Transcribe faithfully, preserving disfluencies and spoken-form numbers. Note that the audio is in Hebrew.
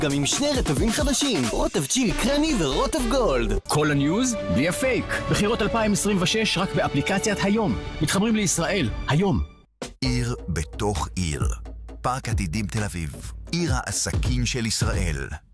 גם עם שני רטבים חדשים, רוטב צ'ילי קרמי ורוטב גולד. כל הניוז בלי הפייק. בחירות אלפיים עשרים ושש רק באפליקציית היום. מתחברים לישראל, היום. עיר בתוך עיר. פארק עתידים תל אביב. עיר העסקים של ישראל.